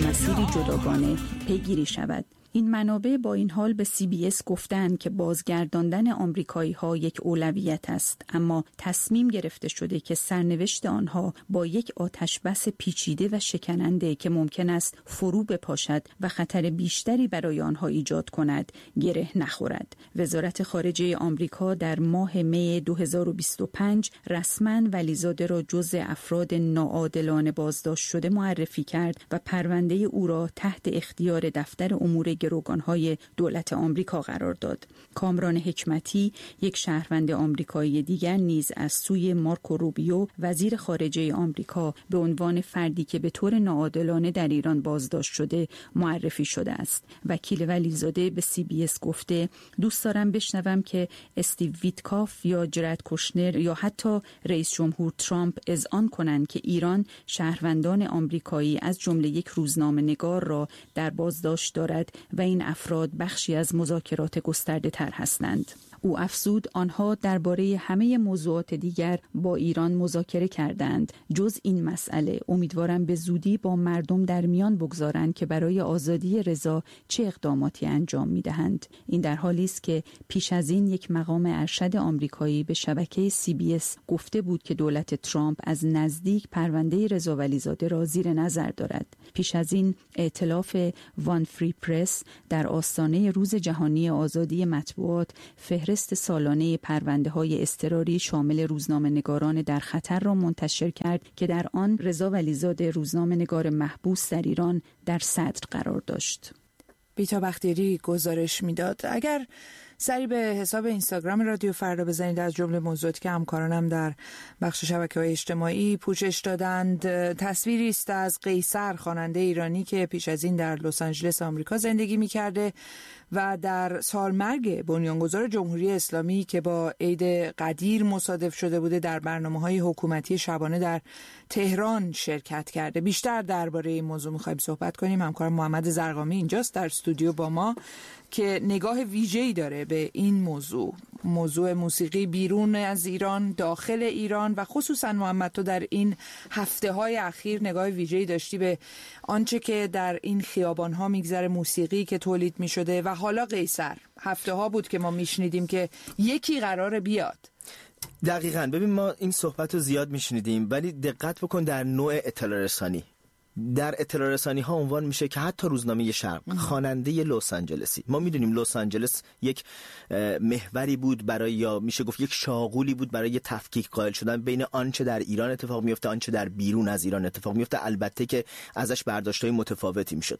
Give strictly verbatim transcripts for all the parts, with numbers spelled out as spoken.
مسیری جداگانه پیگیری شود. این منابع با این حال به سی بی اس گفتند که بازگرداندن آمریکایی‌ها یک اولویت است، اما تصمیم گرفته شده که سرنوشت آنها با یک آتشبس پیچیده و شکننده که ممکن است فرو بپاشد و خطر بیشتری برای آنها ایجاد کند گره نخورد. وزارت خارجه آمریکا در ماه می دو هزار و بیست و پنج رسما ولیزاده را جزو افراد ناعادلانه بازداشت شده معرفی کرد و پرونده او را تحت اختیار دفتر امور گروگان‌های دولت آمریکا قرار داد. کامران حکمتی، یک شهروند آمریکایی دیگر نیز از سوی مارکو روبیو وزیر خارجه آمریکا به عنوان فردی که به طور ناعادلانه در ایران بازداشت شده معرفی شده است. وکیل ولیزاده به سی بی اس گفته دوست دارم بشنوم که استیو ویتکاف یا جرد کوشنر یا حتی رئیس جمهور ترامپ اذعان کنند که ایران شهروندان آمریکایی از جمله یک روزنامه‌نگار را در بازداشت دارد و این افراد بخشی از مذاکرات گسترده تر هستند. او افزود آنها درباره همه موضوعات دیگر با ایران مذاکره کردند. جز این مسئله امیدوارم به زودی با مردم در میان بگذارند که برای آزادی رضا چه اقداماتی انجام می‌دهند. این در حالی است که پیش از این یک مقام ارشد آمریکایی به شبکه سی بی اس گفته بود که دولت ترامپ از نزدیک پرونده رضا ولیزاده را زیر نظر دارد. پیش از این ائتلاف وان فری پرس در آستانه روز جهانی آزادی مطبوعات فهرست سالانه پرونده‌های اضطراری شامل روزنامه‌نگاران در خطر را منتشر کرد که در آن رضا ولیزاده روزنامه‌نگار محبوس در ایران در صدر قرار داشت. بیتا بختیاری گزارش میداد. اگر سری به حساب اینستاگرام رادیو فردا بزنید، از جمله موضوعاتی که همکارانم در بخش شبکه‌های اجتماعی پوشش دادند، تصویری است از قیصر، خواننده ایرانی که پیش از این در لس آنجلس آمریکا زندگی می‌کرده و در سالمرگ بنیانگذار جمهوری اسلامی که با عید قدیر مصادف شده بوده در برنامه‌های حکومتی شبانه در تهران شرکت کرده. بیشتر درباره این موضوع می‌خوایم صحبت کنیم. همکارم محمد زرقامی اینجاست در استودیو با ما که نگاه ویژه‌ای داره به این موضوع، موضوع موسیقی بیرون از ایران، داخل ایران و خصوصا محمد تو در این هفته‌های اخیر نگاه ویژه‌ای داشتی به آنچه که در این خیابان‌ها میگذره، موسیقی که تولید می‌شده و حالا قیصر. هفته‌ها بود که ما میشنیدیم که یکی قراره بیاد. دقیقاً. ببین ما این صحبت رو زیاد میشنیدیم، ولی دقت بکن در نوع اطلاع رسانی. در اطلاع رسانی ها عنوان میشه که حتی روزنامه شرق، خواننده لس آنجلسی، ما میدونیم لس آنجلس یک محوری بود برای، یا میشه گفت یک شاغولی بود برای تفکیک قائل شدن بین آنچه در ایران اتفاق میفته، آنچه در بیرون از ایران اتفاق میفته، البته که ازش برداشت‌های متفاوتی میشد.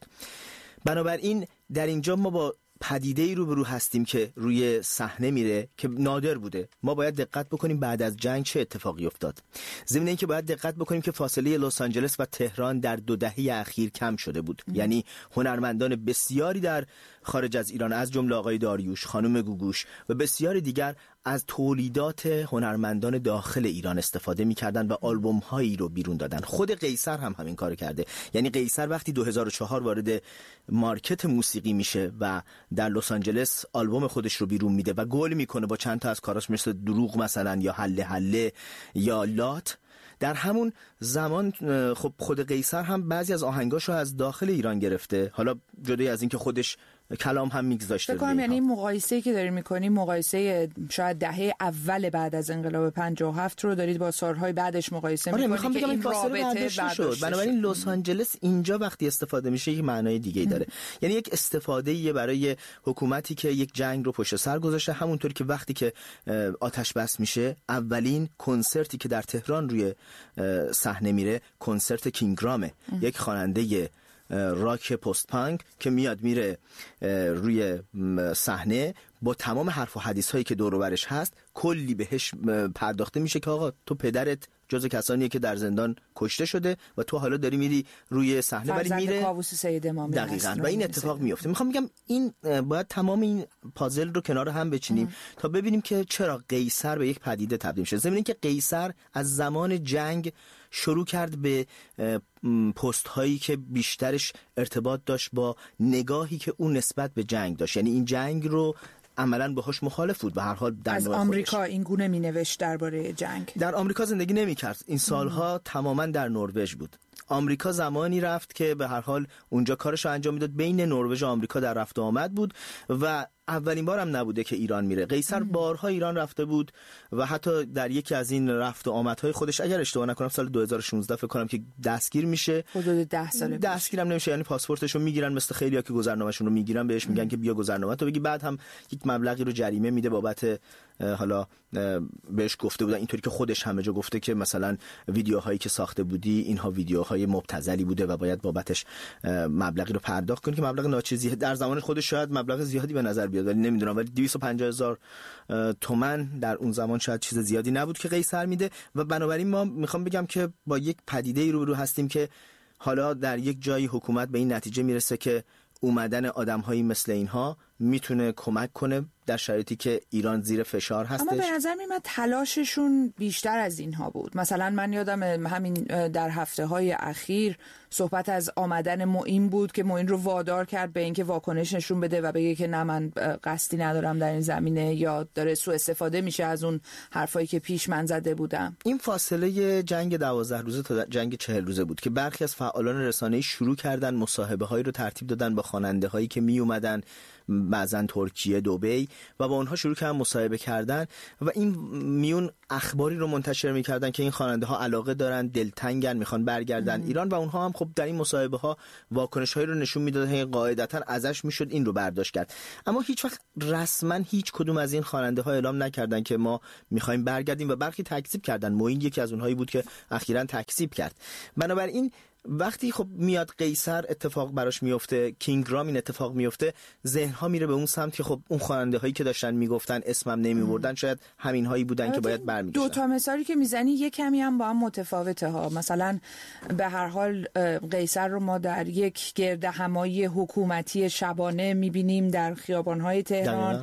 بنابراین در اینجا ما با پدیده‌ای روبرو هستیم که روی صحنه میره که نادر بوده. ما باید دقت بکنیم بعد از جنگ چه اتفاقی افتاد. ضمن اینکه باید دقت بکنیم که فاصله لس آنجلس و تهران در دو دهه اخیر کم شده بود. ام. یعنی هنرمندان بسیاری در خارج از ایران، از جمله آقای داریوش، خانم گوگوش و بسیاری دیگر، از تولیدات هنرمندان داخل ایران استفاده می‌کردن و آلبوم‌هایی رو بیرون دادن. خود قیصر هم همین کارو کرده. یعنی قیصر وقتی دو هزار و چهار وارد مارکت موسیقی میشه و در لس آنجلس آلبوم خودش رو بیرون میده و گل میکنه با چند تا از کاراش مثل دروغ مثلا یا حله حله یا لات، در همون زمان خب خود قیصر هم بعضی از آهنگاشو از داخل ایران گرفته، حالا جدای از این که خودش کلام هم میگذاشته. فکر کنم یعنی این مقایسه‌ای که داریم می‌کنیم مقایسه شاید دهه اول بعد از انقلاب پنجاه و هفت رو دارید با سال‌های بعدش مقایسه آره می‌کنید که این رابطه شد. بنابراین لس آنجلس اینجا وقتی استفاده میشه یک معنای دیگه‌ای داره. یعنی یک استفاده‌ای برای حکومتی که یک جنگ رو پشت سر گذاشته، همونطور که وقتی که آتش بس میشه اولین کنسرتی که در تهران روی صحنه میره کنسرت کینگرامه، یک خواننده راک پست پانک که میاد میره روی صحنه با تمام حرف و حدیث هایی که دور و برش هست، کلی بهش پرداخته میشه که آقا تو پدرت جز کسانیه که در زندان کشته شده و تو حالا داری میری روی صحنه، ولی میره کاووس سید امامی. دقیقاً. و این اتفاق میفته. میخوام بگم این باید تمام این پازل رو کنار هم بچینیم ام. تا ببینیم که چرا قیصر به یک پدیده تبدیل شد. ضمن اینکه قیصر از زمان جنگ شروع کرد به پست هایی که بیشترش ارتباط داشت با نگاهی که اون نسبت به جنگ داشت، یعنی این جنگ رو عملاً باهاش مخالف بود. به هر حال در از آمریکا این گونه مینوشت درباره جنگ. در آمریکا زندگی نمی‌کرد. این سالها ام. تماماً در نروژ بود. آمریکا زمانی رفت که به هر حال اونجا کارش رو انجام میداد، بین نروژ و آمریکا در رفت و آمد بود و اولین بار هم نبوده که ایران میره. قیصر بارها ایران رفته بود و حتی در یکی از این رفت و آمدهای خودش اگر اشتباه نکنم سال دو هزار و شانزده فکر کنم که دستگیر میشه، حدود ده سال دستگیر هم نمیشه، یعنی پاسپورتش رو میگیرن، مثل خیلی‌ها که گذرنامه‌شون رو میگیرن بهش میگن که بیا گذرنامه تو بگی، بعد هم یک مبلغی رو جریمه میده بابت، حالا بهش گفته بودن اینطوری که خودش همه جا گفته که مثلا ویدیوهایی که ساخته بودی اینها ویدیوهای مبتذلی بوده و باید بابتش مبلغی رو پرداخت کنی که مبلغ ناچیزی در زمان خودش شاید مبلغ زیادی به نظر بیاد ولی نمیدونم، ولی دویست و پنجاه هزار تومان در اون زمان شاید چیز زیادی نبود که قیصر میده. و بنابراین ما میخوام بگم که با یک پدیده روبرو هستیم که حالا در یک جایی حکومت به این نتیجه میرسه که اومدن آدم‌هایی مثل اینها میتونه کمک کنه در شرایطی که ایران زیر فشار هستش. اما به نظر میاد تلاششون بیشتر از اینها بود. مثلا من یادم همین در هفته‌های اخیر صحبت از آمدن معین بود که معین رو وادار کرد به اینکه واکنش نشون بده و بگه که نه من قصدی ندارم در این زمینه، یا داره سوء استفاده میشه از اون حرفایی که پیش من زده بودم. این فاصله جنگ دوازده روزه تا جنگ چهل روزه بود که برخی از فعالان رسانه‌ای شروع کردن مصاحبه‌هایی رو ترتیب دادن با خواننده‌هایی که می اومدن بعضن ترکیه، دبی، و با اونها شروع کردن مصاحبه کردن و این میون اخباری رو منتشر میکردن که این خواننده ها علاقه دارن، دلتنگن، میخوان برگردن ام. ایران، و اونها هم خب در این مصاحبه ها واکنش هایی رو نشون میدادن که قاعدتا ازش میشد این رو برداشت کرد. اما هیچ وقت رسما هیچ کدوم از این خواننده ها اعلام نکردن که ما میخوایم برگردیم و برخی تکذیب کردن. معین یکی از اونهایی بود که اخیراً تکذیب کرد. بنابراین وقتی خب میاد قیصر اتفاق براش میفته، کینگ رام این اتفاق میفته، ذهن ها میره به اون سمت که خب اون خواننده هایی که داشتن میگفتن اسمم نمیبردن شاید همین هایی بودن که باید برمیگشتن. دو تا مثالی که میزنی یک کمی هم با هم متفاوته ها. مثلا به هر حال قیصر رو ما در یک گردهمایی حکومتی شبانه میبینیم در خیابان‌های تهران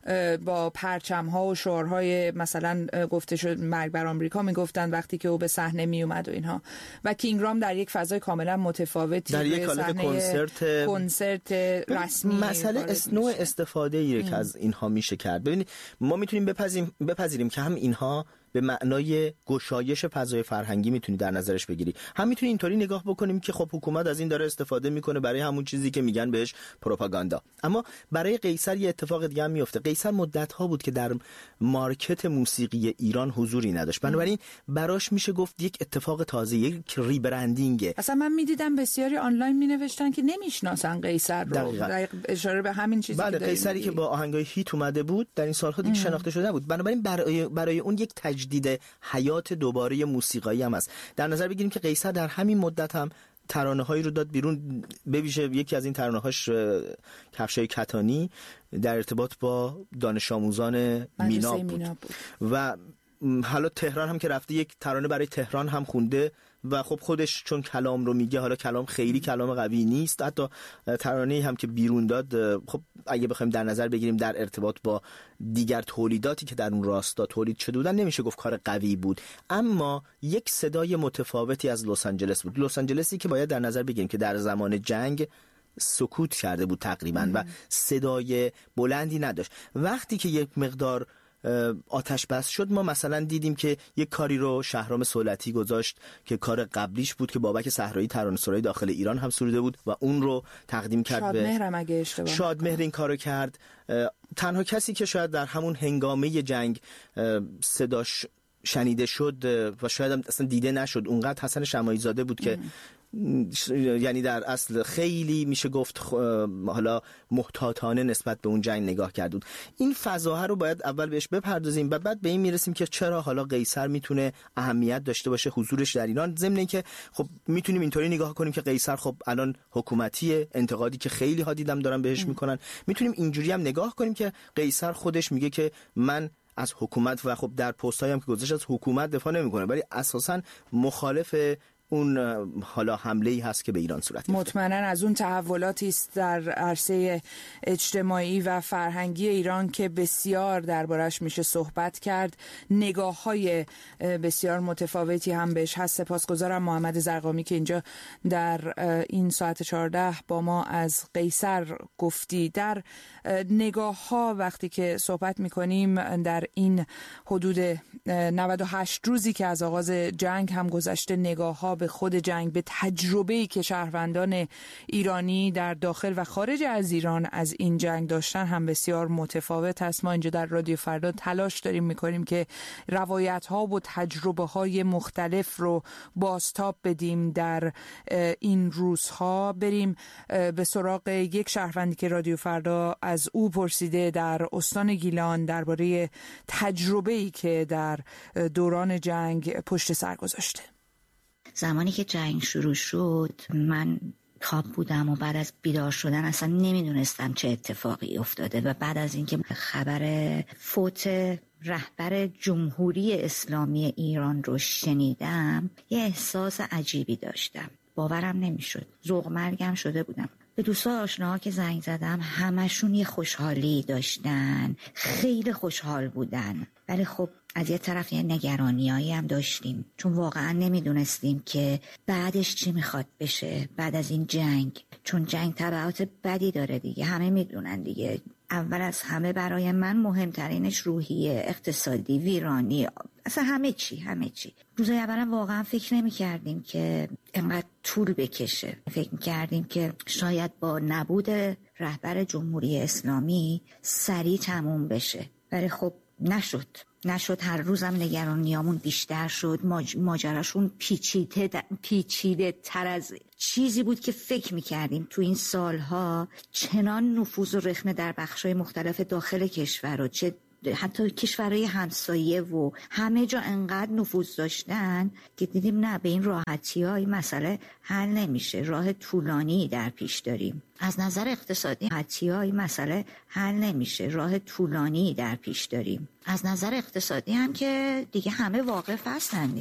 با پرچم‌ها و شعارهای مثلا گفته شد مرگ بر آمریکا میگفتن وقتی که او به صحنه میومد و اینها، و کینگ رام در یک فضای کاملا متفاوتی در یک حالت کنسرت کنسرت رسمی. مسئله نوع استفاده ای که از اینها میشه کرد. ببینید ما میتونیم بپذیریم بپذیریم که هم اینها به معنای گشایش فضای فرهنگی میتونی در نظرش بگیری، هم میتونی اینطوری نگاه بکنیم که خب حکومت از این داره استفاده میکنه برای همون چیزی که میگن بهش پروپاگاندا. اما برای قیصر یه اتفاق دیگه هم میفته. قیصر مدت ها بود که در مارکت موسیقی ایران حضوری نداشت، بنابراین براش میشه گفت یک اتفاق تازه، یک ریبرندینگ. اصلا من میدیدم بسیاری آنلاین مینوشتن که نمیشناسن قیصر رو. دقیقاً اشاره به همین چیزی بله، که قیصری که با آهنگای هیت اومده بود در این سالها دیگه شناخته شده بود. بنابراین برای برای اون یک تجدید حیات دوباره موسیقایی هم است. در نظر بگیریم که قیصر در همین مدت هم ترانه‌هایی رو داد بیرون، به ویژه یکی از این ترانه‌هاش کفشای کتانی در ارتباط با دانش آموزان مینا بود. مینا بود و حالا تهران هم که رفته یک ترانه برای تهران هم خونده و خب خودش چون کلام رو میگه، حالا کلام خیلی کلام قوی نیست، حتی ترانه‌ای هم که بیرون داد خب اگه بخوایم در نظر بگیریم در ارتباط با دیگر تولیداتی که در اون راستا تولید شده بودن نمیشه گفت کار قوی بود، اما یک صدای متفاوتی از لس آنجلس بود. لس آنجلسی که باید در نظر بگیریم که در زمان جنگ سکوت کرده بود تقریبا و صدای بلندی نداشت. وقتی که یک مقدار آتش بس شد ما مثلا دیدیم که یک کاری رو شهرام صولتی گذاشت که کار قبلیش بود که بابک صحرایی ترانه‌سرای داخل ایران هم سروده بود و اون رو تقدیم کرد به شادمهر. اگه اشتباه شادمهر این کارو کرد. تنها کسی که شاید در همون هنگامه جنگ صداش شنیده شد و شاید هم اصلا دیده نشد اونقدر حسن شماعی زاده بود که یعنی در اصل خیلی میشه گفت حالا محتاطانه نسبت به اون جنگ نگاه کرد بود. این فضاها رو باید اول بهش بپردازیم و بعد به این میرسیم که چرا حالا قیصر میتونه اهمیت داشته باشه حضورش در ایران. ضمن اینکه خب میتونیم اینطوری نگاه کنیم که قیصر خب الان حکومتیه، انتقادی که خیلی ها دیدم دارن بهش میکنن. میتونیم اینجوری هم نگاه کنیم که قیصر خودش میگه که من از حکومت و خب در پستایی هم که گذاشت از حکومت دفاع نمیکنه ولی اساساً مخالف اون حالا حمله‌ای هست که به ایران صورت گرفته. مطمئناً از اون تحولاتی است در عرصه اجتماعی و فرهنگی ایران که بسیار دربارش میشه صحبت کرد. نگاه‌های بسیار متفاوتی هم بهش هست. سپاسگزارم محمد زرقامی که اینجا در این ساعت چهارده با ما از قیصر گفتی. در نگاه‌ها وقتی که صحبت می‌کنیم در این حدود نود و هشت روزی که از آغاز جنگ هم گذشته، نگاه‌ها به خود جنگ، به تجربه‌ای که شهروندان ایرانی در داخل و خارج از ایران از این جنگ داشتن هم بسیار متفاوت است. ما اینجا در رادیو فردا تلاش داریم میکنیم که روایت‌ها و تجربه‌های مختلف رو بازتاب بدیم در این روزها. بریم به سراغ یک شهروندی که رادیو فردا از او پرسیده در استان گیلان درباره تجربه‌ای که در دوران جنگ پشت سر گذاشته. زمانی که جنگ شروع شد من خواب بودم و بعد از بیدار شدن اصلا نمیدونستم چه اتفاقی افتاده و بعد از اینکه خبر فوت رهبر جمهوری اسلامی ایران رو شنیدم یه احساس عجیبی داشتم، باورم نمیشد، ذوق مرگم شده بودم. به دوستا آشناها که زنگ زدم همشون یه خوشحالی داشتن، خیلی خوشحال بودن، ولی خب از یه طرف یه نگرانیایی هم داشتیم چون واقعا نمیدونستیم که بعدش چی میخواد بشه بعد از این جنگ، چون جنگ تبعات بدی داره دیگه، همه میدونن دیگه. اول از همه برای من مهمترینش روحیه، اقتصادی، ویرانی، اصلا همه چی همه چی. روزای اولا واقعا فکر نمی کردیم که انقدر طول بکشه، فکر می کردیم که شاید با نبود رهبر جمهوری اسلامی سریع تموم بشه، ولی خب نشد نشد هر روزم نگرانیامون بیشتر شد. ماج... ماجراشون پیچیده د... پیچیده تر از چیزی بود که فکر میکردیم. تو این سالها چنان نفوذ و رخنه در بخشای مختلف داخل کشور و چه حتی کشورهای همسایه و همه جا انقدر نفوذ داشتن که دیدیم نه، به این راحتی ها این مسئله حل نمیشه، راه طولانی در پیش داریم. از نظر اقتصادی راحتی ها این مسئله حل نمیشه، راه طولانی در پیش داریم. از نظر اقتصادی هم که دیگه همه واقف هستن.